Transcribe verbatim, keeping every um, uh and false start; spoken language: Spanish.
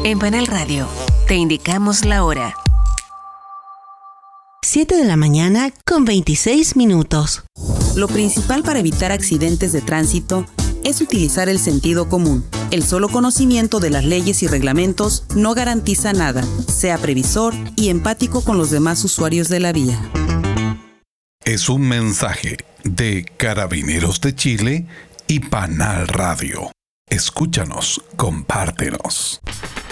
En Panel Radio, te indicamos la hora. siete de la mañana con veintiséis minutos. Lo principal para evitar accidentes de tránsito es utilizar el sentido común. El solo conocimiento de las leyes y reglamentos no garantiza nada. Sea previsor y empático con los demás usuarios de la vía. Es un mensaje de Carabineros de Chile y Panal Radio. Escúchanos, compártenos.